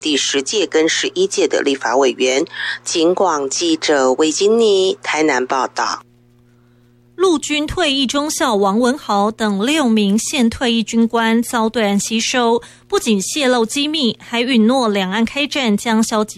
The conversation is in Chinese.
第10届跟11届的立法委员。警广记者魏金妮台南报道。 陆军退役中校王文豪等6名现退役军官遭对岸吸收，不仅泄露机密，还允诺两岸开战将消极